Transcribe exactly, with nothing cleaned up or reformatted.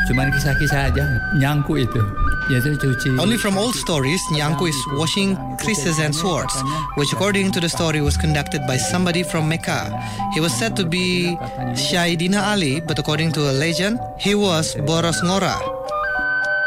Cuman kisah-kisah aja nyangku itu. Yaitu cuci. Only from old stories, Nyangku is washing krises and swords, which according to the story was conducted by somebody from Mecca. He was said to be Syaidina Ali, but according to a legend, he was Boros Ngora,